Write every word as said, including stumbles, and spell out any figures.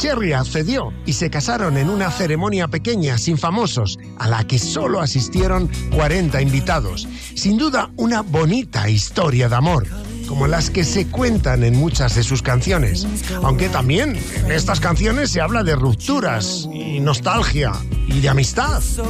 Cherry accedió y se casaron en una ceremonia pequeña, sin famosos, a la que solo asistieron cuarenta invitados. Sin duda, una bonita historia de amor, como las que se cuentan en muchas de sus canciones. Aunque también en estas canciones se habla de rupturas y nostalgia y de amistad.